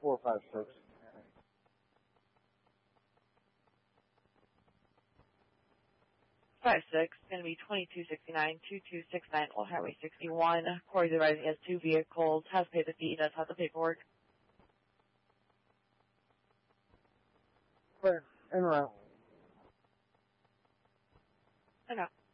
456. 56, going to be 2269-2269 Old Highway 61. Corey's advising he has 2 vehicles, has paid the fee, does have the paperwork. Clear. En route. I know.